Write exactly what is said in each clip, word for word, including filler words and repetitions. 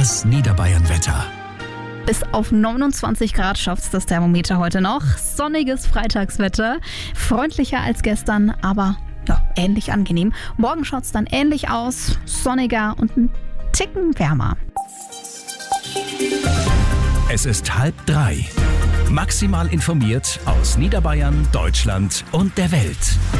Das Niederbayern-Wetter. Bis auf neunundzwanzig Grad schafft es das Thermometer heute noch. Sonniges Freitagswetter, freundlicher als gestern, aber ja, ähnlich angenehm. Morgen schaut es dann ähnlich aus, sonniger und ein Ticken wärmer. Es ist halb drei. Maximal informiert aus Niederbayern, Deutschland und der Welt.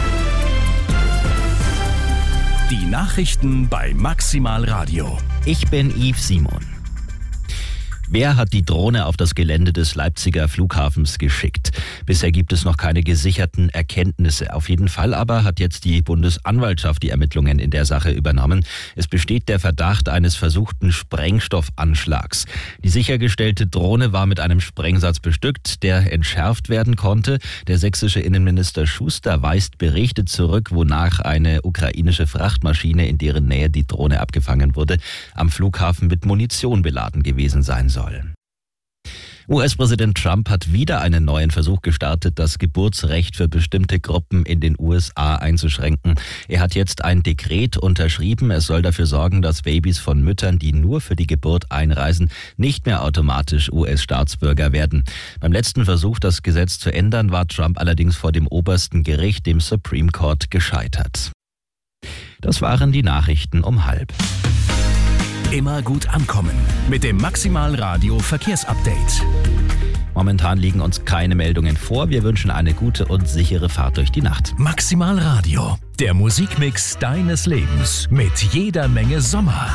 Die Nachrichten bei Maximal Radio. Ich bin Yves Simon. Wer hat die Drohne auf das Gelände des Leipziger Flughafens geschickt? Bisher gibt es noch keine gesicherten Erkenntnisse. Auf jeden Fall aber hat jetzt die Bundesanwaltschaft die Ermittlungen in der Sache übernommen. Es besteht der Verdacht eines versuchten Sprengstoffanschlags. Die sichergestellte Drohne war mit einem Sprengsatz bestückt, der entschärft werden konnte. Der sächsische Innenminister Schuster weist Berichte zurück, wonach eine ukrainische Frachtmaschine, in deren Nähe die Drohne abgefangen wurde, am Flughafen mit Munition beladen gewesen sein soll. U S-Präsident Trump hat wieder einen neuen Versuch gestartet, das Geburtsrecht für bestimmte Gruppen in den U S A einzuschränken. Er hat jetzt ein Dekret unterschrieben. Es soll dafür sorgen, dass Babys von Müttern, die nur für die Geburt einreisen, nicht mehr automatisch U S-Staatsbürger werden. Beim letzten Versuch, das Gesetz zu ändern, war Trump allerdings vor dem obersten Gericht, dem Supreme Court, gescheitert. Das waren die Nachrichten um halb. Immer gut ankommen mit dem Maximal Radio Verkehrsupdate. Momentan liegen uns keine Meldungen vor. Wir wünschen eine gute und sichere Fahrt durch die Nacht. Maximal Radio, der Musikmix deines Lebens mit jeder Menge Sommer.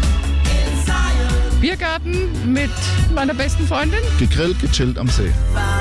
Biergarten mit meiner besten Freundin. Gegrillt, gechillt am See.